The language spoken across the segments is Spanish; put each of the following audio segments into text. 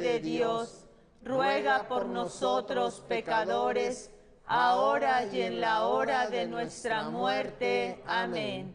de Dios, ruega por nosotros pecadores, ahora y en la hora de nuestra muerte. Amén.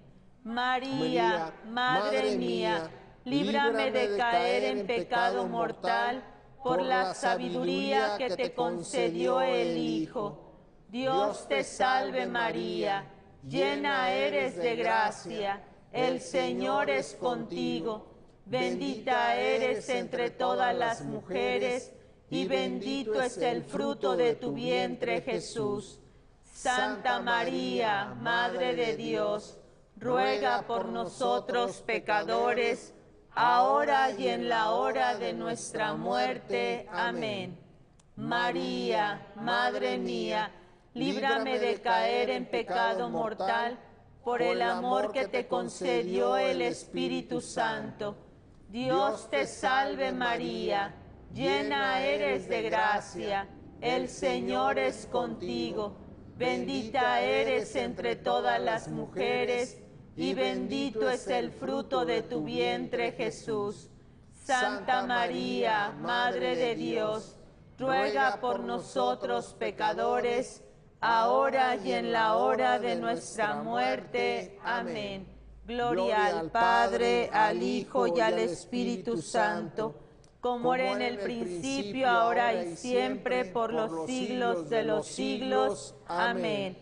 María, Madre mía, líbrame de caer en pecado mortal por la sabiduría que te concedió el Hijo. Dios te salve María, llena eres de gracia, el Señor es contigo. Bendita eres entre todas las mujeres, y bendito es el fruto de tu vientre, Jesús. Santa María, Madre de Dios, ruega por nosotros pecadores, ahora y en la hora de nuestra muerte. Amén. María, Madre mía, líbrame de caer en pecado mortal por el amor que te concedió el Espíritu Santo. Dios te salve María, llena eres de gracia, el Señor es contigo. Bendita eres entre todas las mujeres, y bendito es el fruto de tu vientre, Jesús. Santa María, Madre de Dios, ruega por nosotros pecadores, ahora y en la hora de nuestra muerte. Amén. Gloria al Padre, al Hijo y al Espíritu Santo, como era en el principio, ahora y siempre, por los siglos de los siglos. Amén.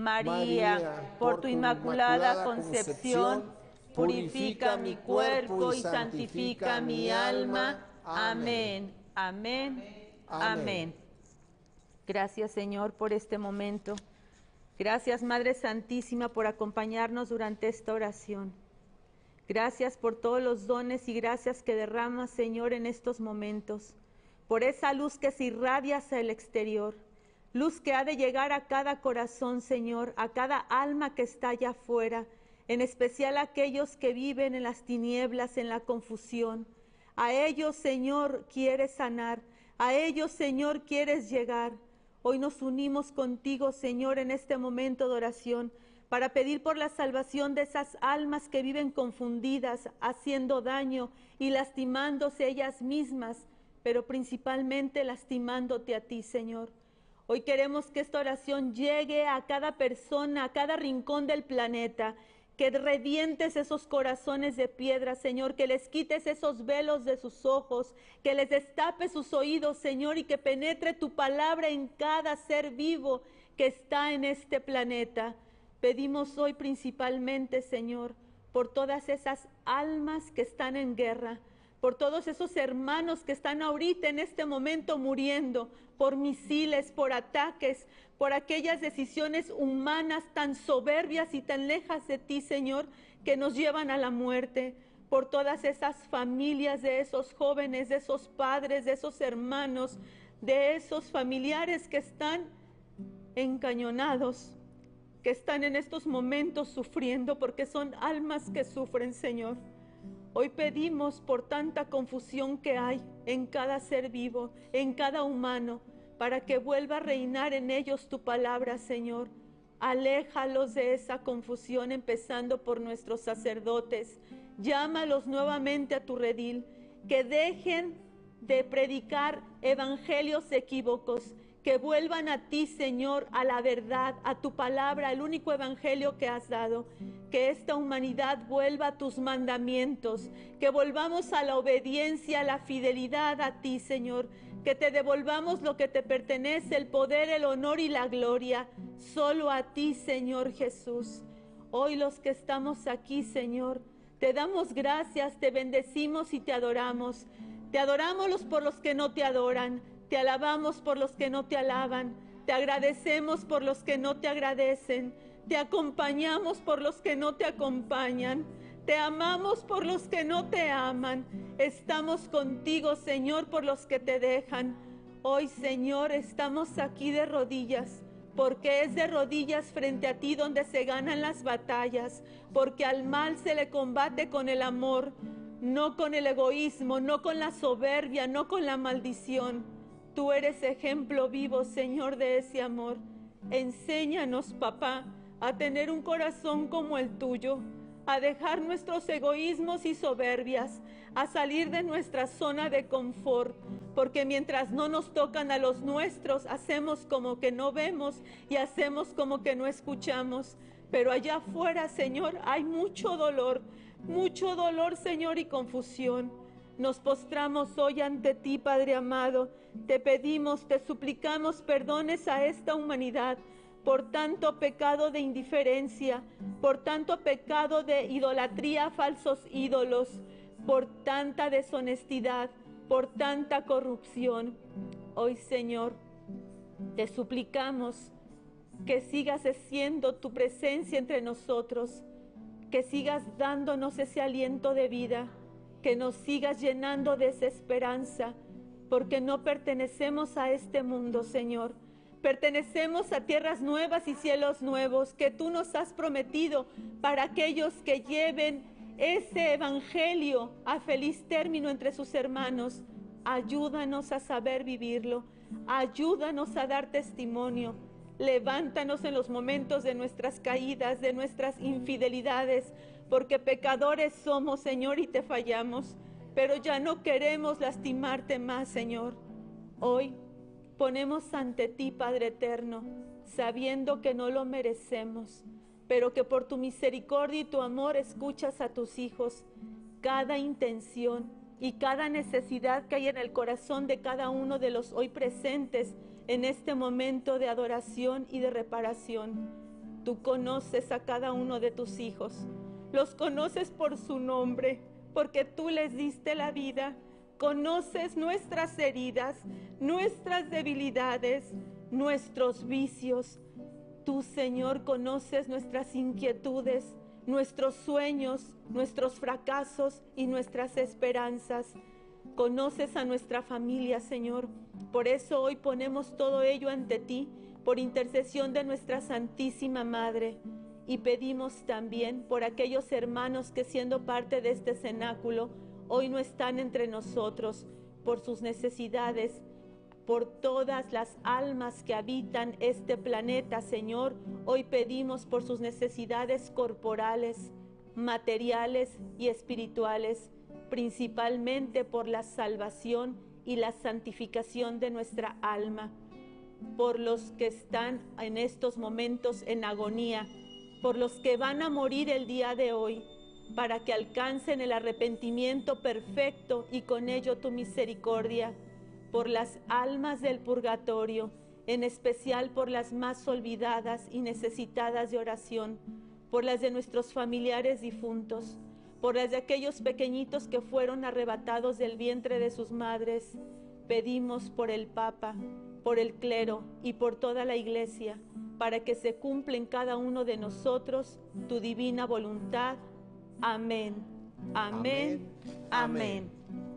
María, por tu inmaculada concepción, purifica mi cuerpo y santifica mi alma. Amén. Amén. Amén. Gracias, Señor, por este momento. Gracias, Madre Santísima, por acompañarnos durante esta oración. Gracias por todos los dones y gracias que derramas, Señor, en estos momentos. Por esa luz que se irradia hacia el exterior. Luz que ha de llegar a cada corazón, Señor, a cada alma que está allá afuera, en especial a aquellos que viven en las tinieblas, en la confusión. A ellos, Señor, quieres sanar. A ellos, Señor, quieres llegar. Hoy nos unimos contigo, Señor, en este momento de oración, para pedir por la salvación de esas almas que viven confundidas, haciendo daño y lastimándose ellas mismas, pero principalmente lastimándote a ti, Señor. Hoy queremos que esta oración llegue a cada persona, a cada rincón del planeta, que revientes esos corazones de piedra, Señor, que les quites esos velos de sus ojos, que les destapes sus oídos, Señor, y que penetre tu palabra en cada ser vivo que está en este planeta. Pedimos hoy principalmente, Señor, por todas esas almas que están en guerra, por todos esos hermanos que están ahorita en este momento muriendo por misiles, por ataques, por aquellas decisiones humanas tan soberbias y tan lejas de ti, Señor, que nos llevan a la muerte, por todas esas familias de esos jóvenes, de esos padres, de esos hermanos, de esos familiares que están encañonados, que están en estos momentos sufriendo, porque son almas que sufren, Señor. Hoy pedimos por tanta confusión que hay en cada ser vivo, en cada humano, para que vuelva a reinar en ellos tu palabra, Señor. Aléjalos de esa confusión, empezando por nuestros sacerdotes. Llámalos nuevamente a tu redil, que dejen de predicar evangelios equívocos, que vuelvan a ti, Señor, a la verdad, a tu palabra, el único evangelio que has dado. Que esta humanidad vuelva a tus mandamientos, que volvamos a la obediencia, a la fidelidad a ti, Señor, que te devolvamos lo que te pertenece, el poder, el honor y la gloria, solo a ti, Señor Jesús. Hoy los que estamos aquí, Señor, te damos gracias, te bendecimos y te adoramos. Te adoramos por los que no te adoran, te alabamos por los que no te alaban, te agradecemos por los que no te agradecen, te acompañamos por los que no te acompañan, te amamos por los que no te aman, estamos contigo, Señor, por los que te dejan. Hoy, Señor, estamos aquí de rodillas, porque es de rodillas frente a ti donde se ganan las batallas, porque al mal se le combate con el amor, no con el egoísmo, no con la soberbia, no con la maldición. Tú eres ejemplo vivo, Señor, de ese amor. Enséñanos, papá, a tener un corazón como el tuyo, a dejar nuestros egoísmos y soberbias, a salir de nuestra zona de confort, porque mientras no nos tocan a los nuestros, hacemos como que no vemos y hacemos como que no escuchamos. Pero allá afuera, Señor, hay mucho dolor, Señor, y confusión. Nos postramos hoy ante ti, Padre amado. Te pedimos, te suplicamos, perdones a esta humanidad por tanto pecado de indiferencia, por tanto pecado de idolatría a falsos ídolos, por tanta deshonestidad, por tanta corrupción. Hoy, Señor, te suplicamos que sigas haciendo tu presencia entre nosotros, que sigas dándonos ese aliento de vida, que nos sigas llenando de esa esperanza, porque no pertenecemos a este mundo, Señor. Pertenecemos a tierras nuevas y cielos nuevos que tú nos has prometido para aquellos que lleven ese evangelio a feliz término entre sus hermanos. Ayúdanos a saber vivirlo, ayúdanos a dar testimonio. Levántanos en los momentos de nuestras caídas, de nuestras infidelidades, porque pecadores somos, Señor, y te fallamos, pero ya no queremos lastimarte más, Señor. Hoy ponemos ante ti, Padre eterno, sabiendo que no lo merecemos, pero que por tu misericordia y tu amor escuchas a tus hijos, cada intención y cada necesidad que hay en el corazón de cada uno de los hoy presentes en este momento de adoración y de reparación. Tú conoces a cada uno de tus hijos, los conoces por su nombre, porque tú les diste la vida. Conoces nuestras heridas, nuestras debilidades, nuestros vicios. Tú, Señor, conoces nuestras inquietudes, nuestros sueños, nuestros fracasos y nuestras esperanzas. Conoces a nuestra familia, Señor. Por eso hoy ponemos todo ello ante ti, por intercesión de nuestra Santísima Madre. Y pedimos también por aquellos hermanos que, siendo parte de este cenáculo, hoy no están entre nosotros, por sus necesidades, por todas las almas que habitan este planeta, Señor. Hoy pedimos por sus necesidades corporales, materiales y espirituales, principalmente por la salvación y la santificación de nuestra alma, por los que están en estos momentos en agonía, por los que van a morir el día de hoy, para que alcancen el arrepentimiento perfecto y con ello tu misericordia, por las almas del purgatorio, en especial por las más olvidadas y necesitadas de oración, por las de nuestros familiares difuntos, por las de aquellos pequeñitos que fueron arrebatados del vientre de sus madres. Pedimos por el Papa, por el clero y por toda la Iglesia, para que se cumpla en cada uno de nosotros tu divina voluntad. Amén. Amén. Amén. Amén.